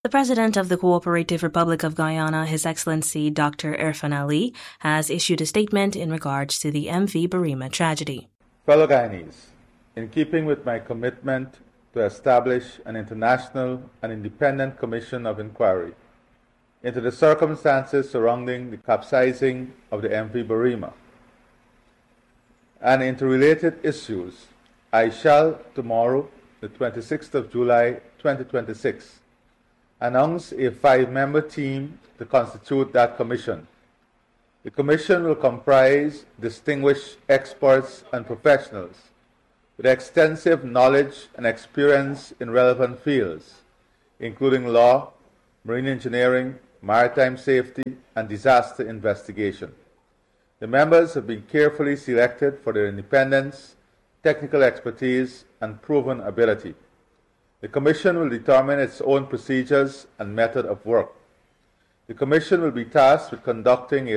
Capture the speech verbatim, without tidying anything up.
The President of the Cooperative Republic of Guyana, His Excellency Doctor Irfan Ali, has issued a statement in regards to the M V Barima tragedy. Fellow Guyanese, in keeping with my commitment to establish an international and independent commission of inquiry into the circumstances surrounding the capsizing of the M V Barima and into related issues, I shall tomorrow, the twenty-sixth of July twenty twenty-six, announce a five-member team to constitute that commission. The commission will comprise distinguished experts and professionals with extensive knowledge and experience in relevant fields, including law, marine engineering, maritime safety, and disaster investigation. The members have been carefully selected for their independence, technical expertise, and proven ability. The Commission will determine its own procedures and method of work. The Commission will be tasked with conducting a